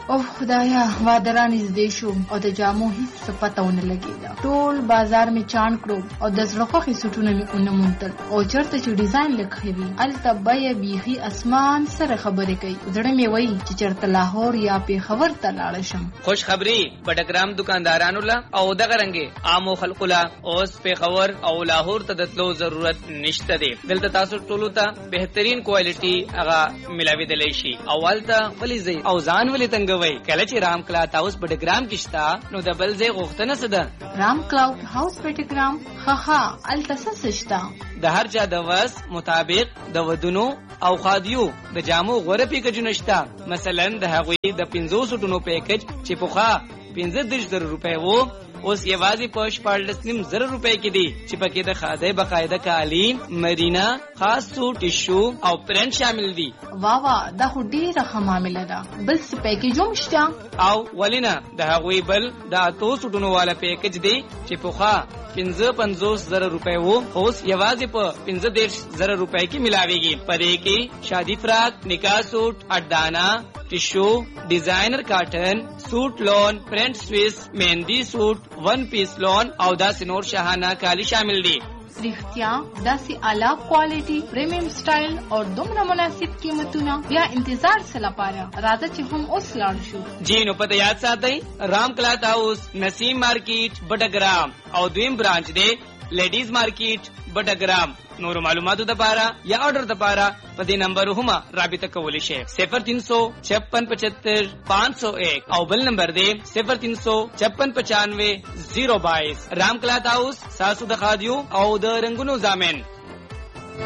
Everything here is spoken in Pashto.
او خدایا وادران نږدې شو او د جامو هیڅ پته ونه لګېده. ټول بازار می چاڼ کړو او د زړه خوښې سوټونه مې ونه موندل او چېرته چې ډیزاین لیکلی وي هلته بیه بیخي اسمان سره خبرې کوي. زړه مې وایي چې چېرته لاهور یا پېښور ته لاړه شم. خوش خبري بټګرام دکاندارانو له او دغه رنګې عامو خلکو له اوس پېښور او لاهور ته د تلو ضرورت نشته دی. دلته تاسو ټولو ته بهترین کوالټي هغه ملاوېدلی شي. اول ته ولې ځئ او ځان ولې تنګوئ؟ کله چې رام کلاوډ هاوس بټګرام کې شته نو د بل ځای غوښتنه څه ده؟ رام کلاوډ هاوس بټګرام ښه هلته څه شته؟ د هر چا د وس مطابق د ودونو او خادیو د جامو غوره پیکجونه شته. مثلا د هغوی د 500 ټونو پیکج چې پخوا 15,000 روپۍ وو اوس یوازې په 14,500 روپۍ کې دي چې پکې د خادۍ باقاعده کالي، مرینا، خاص سوټ، ټیشو او پرنټ شامل دي. واوا دا خو ډیره ښه معامله ده. بل څه پیکج هم شته؟ او ولې نه، د هغوی بل د 8 سوټونو والا پیکج دی چې پخوا 55,000 روپۍ وو اوس یوازې په 15,000 روپۍ کې ملاويږي. پدې کې شادي فراق، نکاح سوټ، اډانا، ټیشو، ډیزاینر کاټن، سوټ لون، پرنٹ سویس، مهندی سوټ، ون پیس لون او داسې نور شاهانه کالی شامل دي. رښتیا داسې اعلی کوالټي، پریمیم سټایل او دومره مناسب قیمتونه، بیا انتظار څه لپاره؟ راځه چې هم اوس لاړ شو. جی نو پته یاد ساتئ، رام کلاوډ هاوس، نسیم مارکیټ بټګرام او دویم برانچ دی لیډیز مارکیټ بټګرام. نور معلوماتو دپاره یا آرډر دپاره په دې نمبر هم رابطه کولی شئ. 0356 501 او بل نمبر دی 0356 95 022. رام کلاوډ هاوس ساسو د خادیو او د رنگونو ضامن.